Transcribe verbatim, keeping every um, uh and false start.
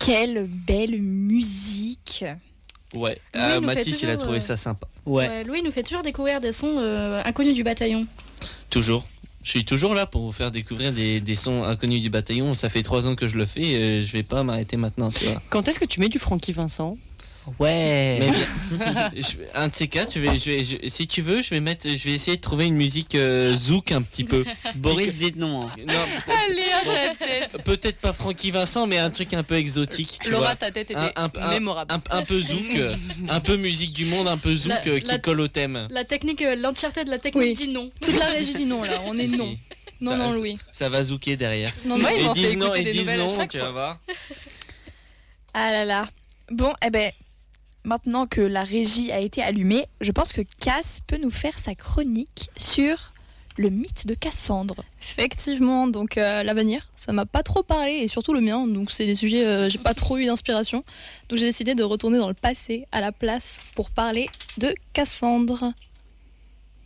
Quelle belle musique. Ouais, Louis euh, nous fait Mathis il a toujours, trouvé euh, ça sympa. Ouais. Ouais, Louis nous fait toujours découvrir des sons euh, inconnus du bataillon. Toujours. Je suis toujours là pour vous faire découvrir des, des sons inconnus du bataillon. Ça fait trois ans que je le fais, euh, je vais pas m'arrêter maintenant, tu vois. Quand est-ce que tu mets du Francky Vincent ? Ouais. Mais bien, je- un de ces quatre, je vais, je vais, je- si tu veux, je vais mettre, je vais essayer de trouver une musique euh, zouk un petit peu. Boris, dites non. hein. Non, Allez, à ta tête. peut-être pas Francky Vincent, mais un truc un peu exotique, tu Laura, vois. ta tête était Un, un, un, mémorable. un, un peu zouk, euh, un peu musique du monde, un peu zouk La- euh, qui la- colle au thème. La technique, euh, l'entièreté de la technique Oui. dit non. Toute la régie dit non là, on est Si, non. si. Non, Ça- non, Louis. Ça va zouker derrière. Non, Moi, non. il Ils m'en fait disent non, écouter ils des disent nouvelles à non, chaque tu fois. vas voir. Ah là là. Bon, eh ben, maintenant que la régie a été allumée, je pense que Cass peut nous faire sa chronique sur le mythe de Cassandre. Effectivement, donc euh, l'avenir, ça m'a pas trop parlé et surtout le mien, donc c'est des sujets, euh, j'ai pas trop eu d'inspiration. Donc j'ai décidé de retourner dans le passé à la place pour parler de Cassandre.